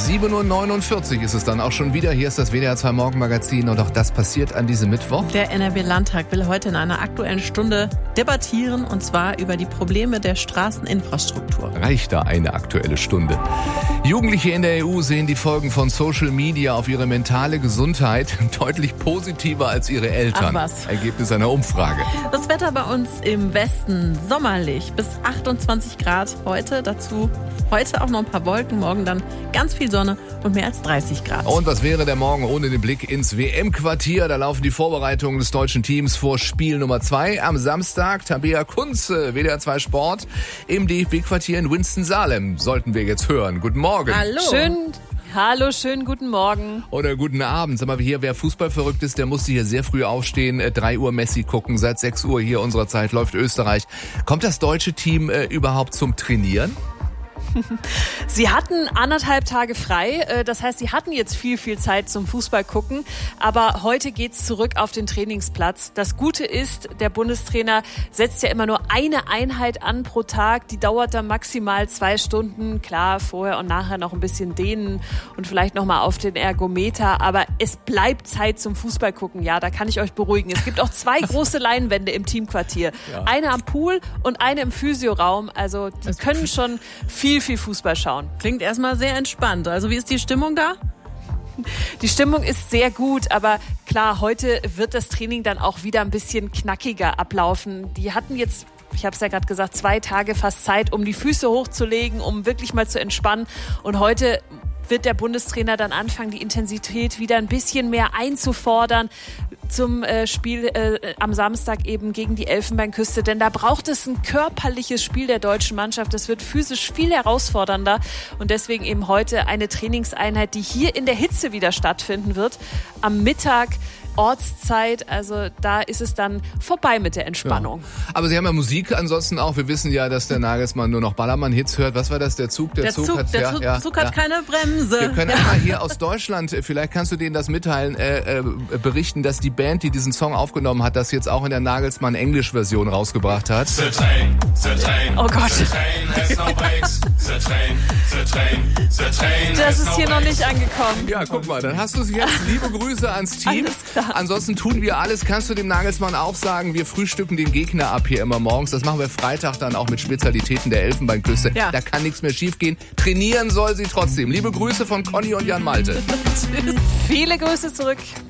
7.49 Uhr ist es dann auch schon wieder. Hier ist das WDR 2 Morgenmagazin und auch das passiert an diesem Mittwoch. Der NRW-Landtag will heute in einer aktuellen Stunde debattieren und zwar über die Probleme der Straßeninfrastruktur. Reicht da eine aktuelle Stunde? Jugendliche in der EU sehen die Folgen von Social Media auf ihre mentale Gesundheit deutlich positiver als ihre Eltern. Ach was. Ergebnis einer Umfrage. Das Wetter bei uns im Westen sommerlich bis 28 Grad heute. Dazu heute auch noch ein paar Wolken, morgen dann ganz viel Sonne und mehr als 30 Grad. Und was wäre der Morgen ohne den Blick ins WM-Quartier? Da laufen die Vorbereitungen des deutschen Teams vor Spiel Nummer 2 am Samstag. Tabea Kunze, WDR 2 Sport im DFB-Quartier in Winston-Salem. Sollten wir jetzt hören. Guten Morgen. Hallo, schönen guten Morgen. Oder guten Abend. Sag mal, hier, wer fußballverrückt ist, der musste hier sehr früh aufstehen, 3 Uhr Messi gucken. Seit 6 Uhr hier unserer Zeit läuft Österreich. Kommt das deutsche Team überhaupt zum Trainieren? Sie hatten 1,5 Tage frei, das heißt, sie hatten jetzt viel Zeit zum Fußball gucken, aber heute geht's zurück auf den Trainingsplatz. Das Gute ist, der Bundestrainer setzt ja immer nur eine Einheit an pro Tag, die dauert dann maximal 2 Stunden, klar, vorher und nachher noch ein bisschen dehnen und vielleicht nochmal auf den Ergometer, aber es bleibt Zeit zum Fußball gucken, ja, da kann ich euch beruhigen. Es gibt auch 2 große Leinwände im Teamquartier, eine am Pool und eine im Physioraum, also die können schon viel Fußball schauen. Klingt erstmal sehr entspannt. Also wie ist die Stimmung da? Die Stimmung ist sehr gut, aber klar, heute wird das Training dann auch wieder ein bisschen knackiger ablaufen. Die hatten jetzt, ich habe es ja gerade gesagt, 2 Tage fast Zeit, um die Füße hochzulegen, um wirklich mal zu entspannen. Und heute wird der Bundestrainer dann anfangen, die Intensität wieder ein bisschen mehr einzufordern zum Spiel am Samstag eben gegen die Elfenbeinküste. Denn da braucht es ein körperliches Spiel der deutschen Mannschaft. Das wird physisch viel herausfordernder. Und deswegen eben heute eine Trainingseinheit, die hier in der Hitze wieder stattfinden wird. Am Mittag, Ortszeit, also da ist es dann vorbei mit der Entspannung. Ja. Aber Sie haben ja Musik ansonsten auch. Wir wissen ja, dass der Nagelsmann nur noch Ballermann-Hits hört. Was war das? Der Zug? Der Zug hat keine Bremse. Wir können einmal hier aus Deutschland, vielleicht kannst du denen das mitteilen, berichten, dass die Band, die diesen Song aufgenommen hat, das jetzt auch in der Nagelsmann-Englisch-Version rausgebracht hat. The train, oh Gott. the train has no brakes. The train Das ist hier noch nicht angekommen. Ja, guck mal, dann hast du es jetzt. Liebe Grüße ans Team. Alles klar. Ansonsten tun wir alles. Kannst du dem Nagelsmann auch sagen, wir frühstücken den Gegner ab hier immer morgens. Das machen wir Freitag dann auch mit Spezialitäten der Elfenbeinküste. Ja. Da kann nichts mehr schiefgehen. Trainieren soll sie trotzdem. Liebe Grüße von Conny und Jan Malte. Tschüss. Viele Grüße zurück.